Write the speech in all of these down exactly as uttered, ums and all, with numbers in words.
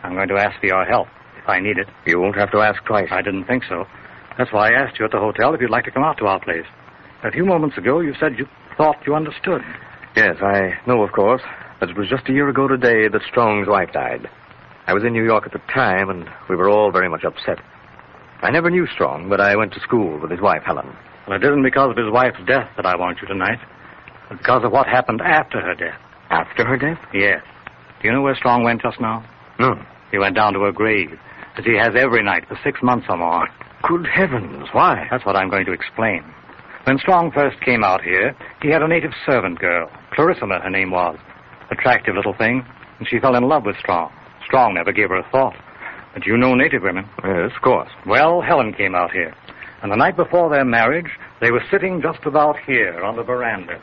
I'm going to ask for your help, if I need it. You won't have to ask twice. I didn't think so. That's why I asked you at the hotel if you'd like to come out to our place. A few moments ago, you said you thought you understood. Yes, I know, of course. But it was just a year ago today that Strong's wife died. I was in New York at the time, and we were all very much upset. I never knew Strong, but I went to school with his wife, Helen. Well, it isn't because of his wife's death that I want you tonight, but because of what happened after her death. After her death? Yes. Do you know where Strong went just now? No. He went down to her grave, as he has every night for six months or more. Good heavens, why? That's what I'm going to explain. When Strong first came out here, he had a native servant girl. Clarissima, her name was. Attractive little thing, and she fell in love with Strong. Strong never gave her a thought. But you know native women. Yes, of course. Well, Helen came out here. And the night before their marriage, they were sitting just about here on the veranda.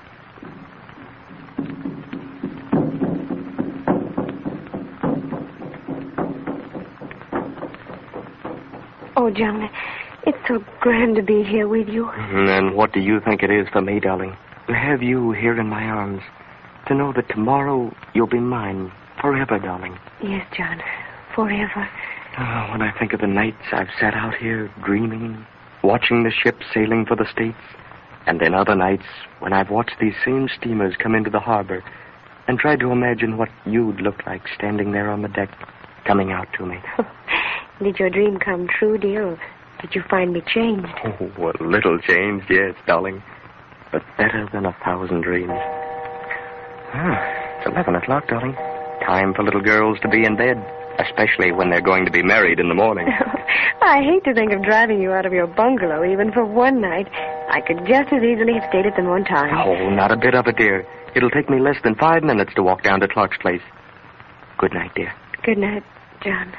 Oh, John, it's so grand to be here with you. And what do you think it is for me, darling? To have you here in my arms. To know that tomorrow you'll be mine forever, darling. Yes, John, forever. Oh, when I think of the nights I've sat out here dreaming, watching the ships sailing for the States, and then other nights when I've watched these same steamers come into the harbor and tried to imagine what you'd look like standing there on the deck, coming out to me. Did your dream come true, dear, or did you find me changed? Oh, a little changed, yes, darling, but better than a thousand dreams. Ah, it's eleven o'clock, darling. Time for little girls to be in bed, especially when they're going to be married in the morning. I hate to think of driving you out of your bungalow even for one night. I could just as easily have stayed at them one time. Oh, not a bit of it, dear. It'll take me less than five minutes to walk down to Clark's place. Good night, dear. Good night, John.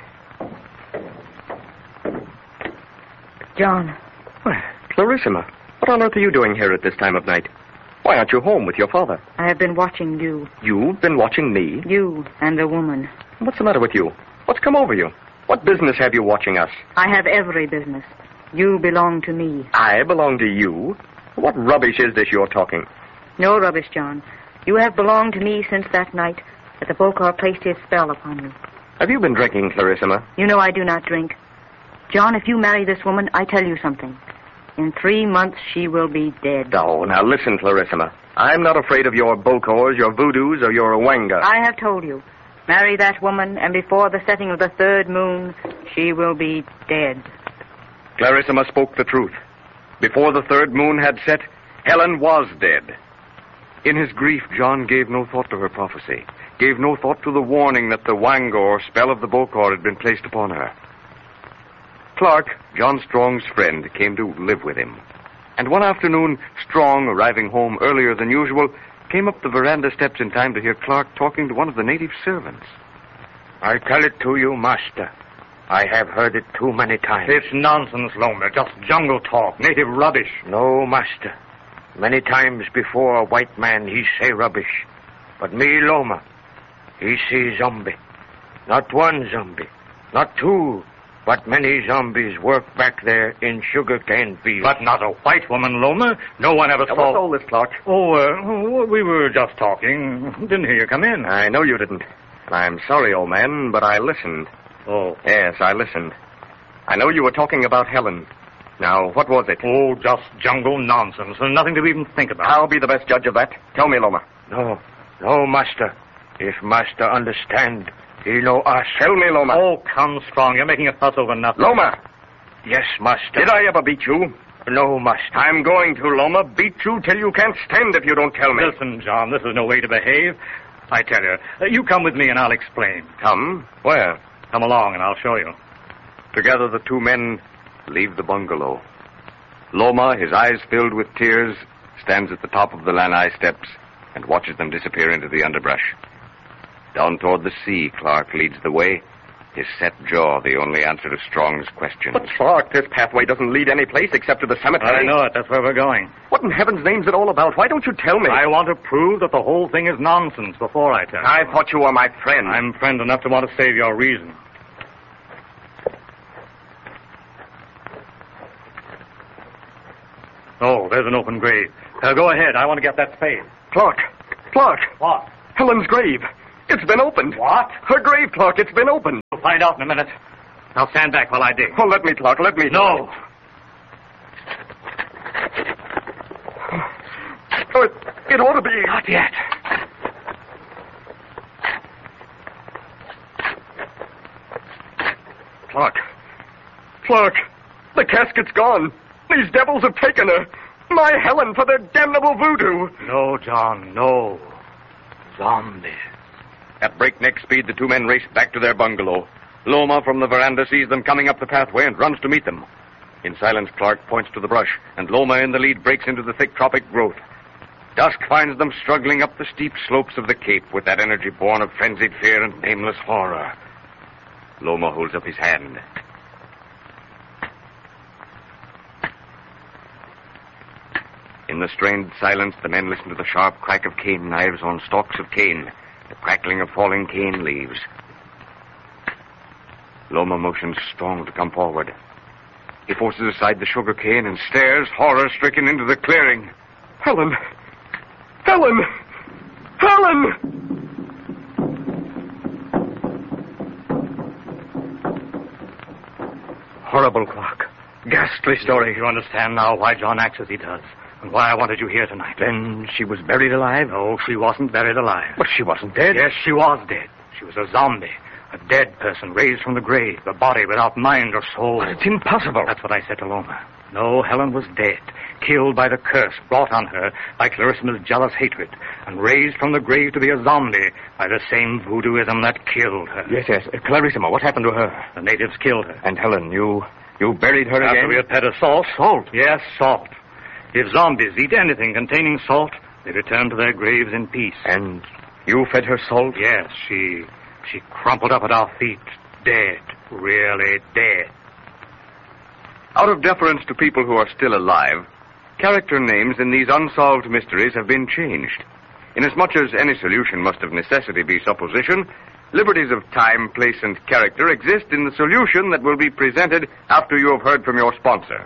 John. Why, Clarissima, what on earth are you doing here at this time of night? Why aren't you home with your father? I have been watching you. You've been watching me? You and the woman. What's the matter with you? What's come over you? What business have you watching us? I have every business. You belong to me. I belong to you? What rubbish is this you're talking? No rubbish, John. You have belonged to me since that night that the Bokor placed his spell upon you. Have you been drinking, Clarissima? You know I do not drink. John, if you marry this woman, I tell you something. In three months, she will be dead. Oh, now listen, Clarissima. I'm not afraid of your Bokors, your voodoos, or your Wanga. I have told you. Marry that woman, and before the setting of the third moon, she will be dead. Clarissima spoke the truth. Before the third moon had set, Helen was dead. In his grief, John gave no thought to her prophecy, gave no thought to the warning that the Wanga, or spell of the Bokor, had been placed upon her. Clark, John Strong's friend, came to live with him. And one afternoon, Strong, arriving home earlier than usual, came up the veranda steps in time to hear Clark talking to one of the native servants. I tell it to you, master. I have heard it too many times. It's nonsense, Loma. Just jungle talk, native rubbish. No, master. Many times before a white man, he say rubbish. But me, Loma, he see zombie. Not one zombie, not two, but many zombies work back there in sugarcane fields. But not a white woman, Loma. No one ever Now, saw... what's all this, Clark? Oh, uh, we were just talking. Didn't hear you come in. I know you didn't. I'm sorry, old man, but I listened. Oh. Yes, I listened. I know you were talking about Helen. Now, what was it? Oh, just jungle nonsense. And nothing to even think about. I'll be the best judge of that. Tell me, Loma. No, no, master. If master understand, he know us. Tell me, Loma. Oh, come, Strong. You're making a fuss over nothing. Loma! Yes, master. Did I ever beat you? No, master. I'm going to, Loma. Beat you till you can't stand if you don't tell me. Listen, John, this is no way to behave. I tell you, uh, you come with me and I'll explain. Come? Where? Come along and I'll show you. Together the two men leave the bungalow. Loma, his eyes filled with tears, stands at the top of the lanai steps and watches them disappear into the underbrush. Down toward the sea, Clark leads the way, his set jaw the only answer to Strong's questions. But, Clark, this pathway doesn't lead any place except to the cemetery. I know it. That's where we're going. What in heaven's name's it all about? Why don't you tell me? I want to prove that the whole thing is nonsense before I tell you. I thought you were my friend. I'm friend enough to want to save your reason. Oh, there's an open grave. Uh, go ahead. I want to get that spade. Clark. Clark. What? Helen's grave. It's been opened. What? Her grave, Clark. It's been opened. We'll find out in a minute. Now stand back while I dig. Oh, let me, Clark. Let me. No. Oh, it, it ought to be. Not yet. Clark. Clark. The casket's gone. These devils have taken her. My Helen for their damnable voodoo. No, John, no. Zombies. At breakneck speed, the two men race back to their bungalow. Loma from the veranda sees them coming up the pathway and runs to meet them. In silence, Clark points to the brush, and Loma in the lead breaks into the thick tropic growth. Dusk finds them struggling up the steep slopes of the cape with that energy born of frenzied fear and nameless horror. Loma holds up his hand. In the strained silence, the men listen to the sharp crack of cane knives on stalks of cane, the crackling of falling cane leaves. Loma motions Strong to come forward. He forces aside the sugar cane and stares, horror-stricken, into the clearing. Helen. Helen! Helen! Horrible, Clark. Ghastly story. You understand now why John acts as he does, and why I wanted you here tonight. Then she was buried alive? No, she wasn't buried alive. But she wasn't dead. Yes, she was dead. She was a zombie. A dead person raised from the grave, a body without mind or soul. But it's impossible. That's what I said to Loma. No, Helen was dead, killed by the curse brought on her by Clarissa's jealous hatred, and raised from the grave to be a zombie by the same voodooism that killed her. Yes, yes. Uh, Clarissima, what happened to her? The natives killed her. And Helen, you you buried her After again? we had fed her salt. Salt? Yes, salt. If zombies eat anything containing salt, they return to their graves in peace. And you fed her salt? Yes, she she crumpled up at our feet, dead, really dead. Out of deference to people who are still alive, character names in these unsolved mysteries have been changed. Inasmuch as any solution must of necessity be supposition, liberties of time, place, and character exist in the solution that will be presented after you have heard from your sponsor.